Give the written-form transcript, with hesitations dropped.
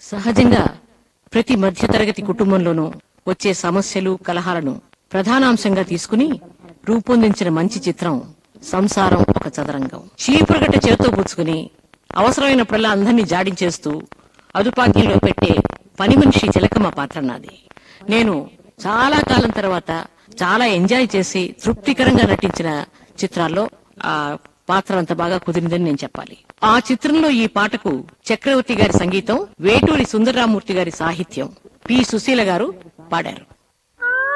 సహజంగా ప్రతి మధ్యతరగతి కుటుంబంలోనూ వచ్చే సమస్యలు కలహాలను ప్రధానాంశంగా తీసుకుని రూపొందించిన మంచి చిత్రం సంసారం ఒక చదరంగం. చీపురుగట్ట చేత్తో పుచ్చుకుని అవసరమైనప్పుడల్లా అందరినీ జాడించేస్తూ అదుపాజ్ఞంలో పెట్టే పని మనిషి చిలకమ్మ పాత్ర నాది. నేను చాలా కాలం తర్వాత చాలా ఎంజాయ్ చేసి తృప్తికరంగా నటించిన చిత్రాల్లో ఆ పాత్ర అంత బాగా కుదిరిందని నేను చెప్పాలి. ఆ చిత్రంలో ఈ పాటకు చక్రవర్తి గారి సంగీతం, వేటూరి సుందరరామూర్తి గారి సాహిత్యం, పి. సుశీల గారు పాడారు.